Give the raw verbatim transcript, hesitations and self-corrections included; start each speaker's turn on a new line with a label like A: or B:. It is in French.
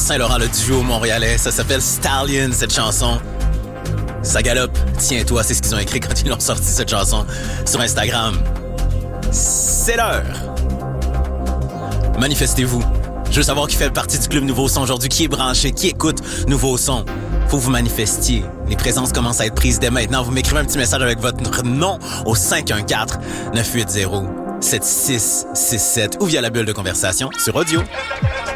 A: Saint-Laurent, le duo montréalais. Ça s'appelle Stallion, cette chanson. Ça galope. Tiens-toi, c'est ce qu'ils ont écrit quand ils l'ont sorti, cette chanson, sur Instagram. C'est l'heure. Manifestez-vous. Je veux savoir qui fait partie du Club Nouveau Son aujourd'hui, qui est branché, qui écoute Nouveau Son. Faut que vous manifestiez. Les présences commencent à être prises dès maintenant. Vous m'écrivez un petit message avec votre nom au cinq un quatre neuf huit zéro sept six six sept ou via la bulle de conversation sur audio.